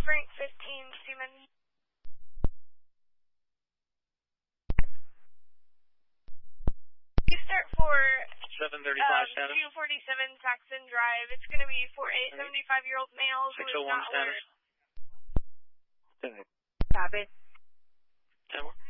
Frank 15, Seaman. You start for 735 status. 247 Saxon Drive. It's going to be for a 75-year-old male who is 601 not status. alert. Copy. 10-1.